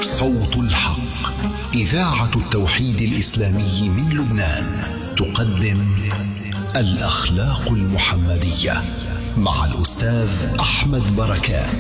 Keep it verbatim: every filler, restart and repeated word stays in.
صوت الحق، إذاعة التوحيد الإسلامي من لبنان، تقدم الأخلاق المحمدية مع الأستاذ أحمد بركات.